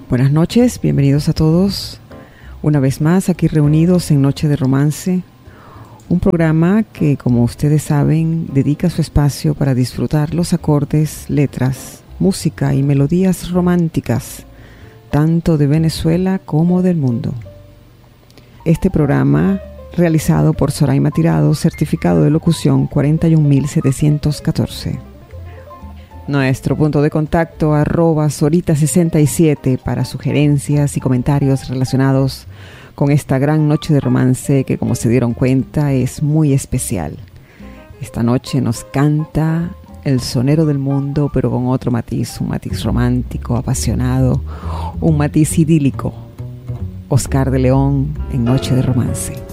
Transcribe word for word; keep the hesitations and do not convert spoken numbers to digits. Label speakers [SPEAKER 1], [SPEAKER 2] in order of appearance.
[SPEAKER 1] Buenas noches, bienvenidos a todos. Una vez más aquí reunidos en Noche de Romance, un programa que, como ustedes saben, dedica su espacio para disfrutar los acordes, letras, música y melodías románticas, tanto de Venezuela como del mundo. Este programa, realizado por Soraima Tirado, certificado de locución cuarenta y un mil setecientos catorce. Nuestro punto de contacto arroba Sorita sesenta y siete para sugerencias y comentarios relacionados con esta gran noche de romance que, como se dieron cuenta, es muy especial. Esta noche nos canta el sonero del mundo, pero con otro matiz, un matiz romántico, apasionado, un matiz idílico. Oscar de León en Noche de Romance.